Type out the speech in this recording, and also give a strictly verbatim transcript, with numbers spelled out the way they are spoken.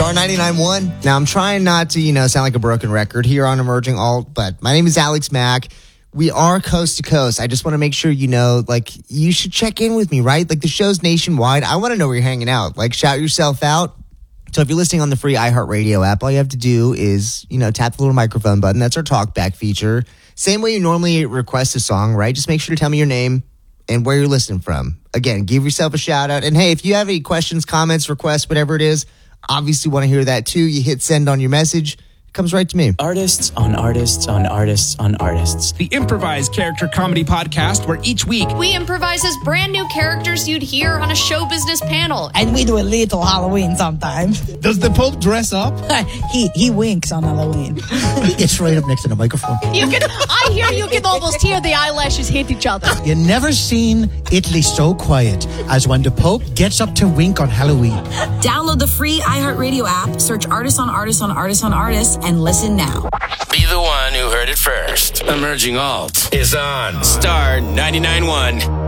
Star ninety-nine point one. Now, I'm trying not to, you know, sound like a broken record here on Emerging Alt, but my name is Alex Mack. We are coast to coast. I just want to make sure you know, like, you should check in with me, right? Like, the show's nationwide. I want to know where you're hanging out. Like, shout yourself out. So if you're listening on the free iHeartRadio app, all you have to do is, you know, tap the little microphone button. That's our talkback feature. Same way you normally request a song, right? Just make sure to tell me your name and where you're listening from. Again, give yourself a shout out. And hey, if you have any questions, comments, requests, whatever it is, obviously want to hear that too. You hit send on your message. Comes right to me. Artists on artists on artists on artists. The improvised character comedy podcast where each week we improvise as brand new characters you'd hear on a show business panel. And we do a little Halloween sometimes. Does the Pope dress up? he he winks on Halloween. He gets right up next to the microphone. You can I hear you can almost hear the eyelashes hit each other. You never seen Italy so quiet as when the Pope gets up to wink on Halloween. Download the free iHeartRadio app, search Artists on Artists on Artists on Artists, and listen now. Be the one who heard it first. Emerging Alt is on Star ninety-nine point one.